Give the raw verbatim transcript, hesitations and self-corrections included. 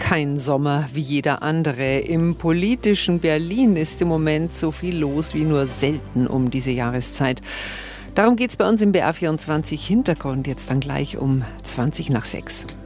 kein Sommer wie jeder andere. Im politischen Berlin ist im Moment so viel los wie nur selten um diese Jahreszeit. Darum geht es bei uns im B R vierundzwanzig Hintergrund jetzt dann gleich um zwanzig nach sechs.